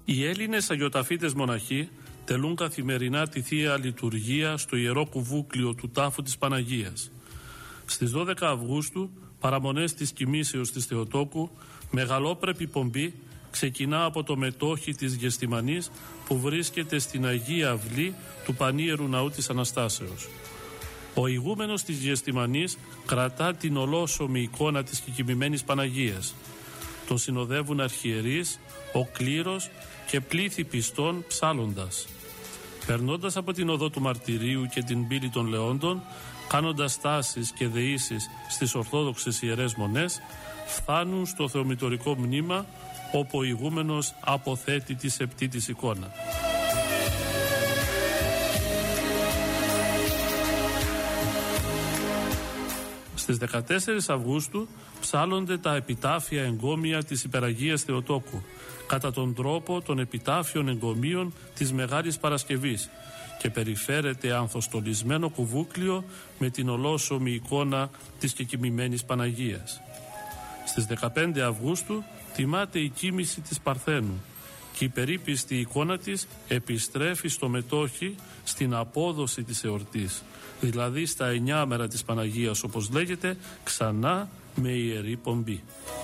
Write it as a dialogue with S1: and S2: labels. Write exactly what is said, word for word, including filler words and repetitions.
S1: Οι Έλληνες αγιοταφίτες μοναχοί τελούν καθημερινά τη Θεία Λειτουργία στο Ιερό Κουβούκλιο του Τάφου της Παναγίας. Στις δώδεκα Αυγούστου, παραμονές της Κοιμήσεως της Θεοτόκου, μεγαλόπρεπη πομπή ξεκινά από το μετόχι της Γεστημανής που βρίσκεται στην Αγία Αυλή του Πανίερου Ναού της Αναστάσεως. Ο ηγούμενος της Γεστημανής κρατά την ολόσωμη εικόνα της κεκοιμημένης Παναγίας. Τον συνοδεύουν αρχιερείς, ο κλήρος και πλήθη πιστών ψάλλοντας. Περνώντας από την οδό του Μαρτυρίου και την πύλη των Λεόντων, κάνοντας τάσεις και δεήσεις στις Ορθόδοξες Ιερές Μονές, φτάνουν στο θεομητορικό μνήμα όπου ο ηγούμενος αποθέτει τη σεπτή της εικόνα. Στις δεκατέσσερις Αυγούστου ψάλλονται τα επιτάφια εγκόμια της Υπεραγίας Θεοτόκου κατά τον τρόπο των επιτάφιων εγκομίων της Μεγάλης Παρασκευής και περιφέρεται ανθοστολισμένο κουβούκλιο με την ολόσωμη εικόνα της κεκοιμημένης Παναγίας. Στις δεκαπέντε Αυγούστου τιμάται η κοίμηση της Παρθένου και η περίπιστη εικόνα της επιστρέφει στο μετόχι στην απόδοση της εορτής, δηλαδή στα εννιάμερα της Παναγίας όπως λέγεται, ξανά με ιερή πομπή.